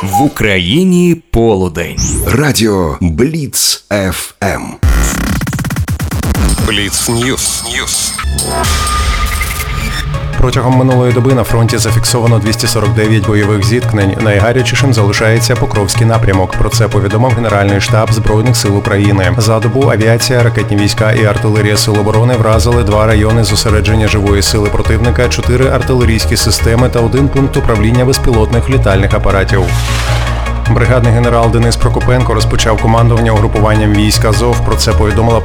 В Україні полудень. Радіо Бліц ФМ. Бліц Ньюс. Протягом минулої доби на фронті зафіксовано 249 бойових зіткнень. Найгарячішим залишається Покровський напрямок. Про це повідомив Генеральний штаб Збройних сил України. За добу авіація, ракетні війська і артилерія Сил оборони вразили 2 райони зосередження живої сили противника, 4 артилерійські системи та 1 пункт управління безпілотних літальних апаратів. Бригадний генерал Денис Прокопенко розпочав командування угрупуванням військ Азов. Про це повідомила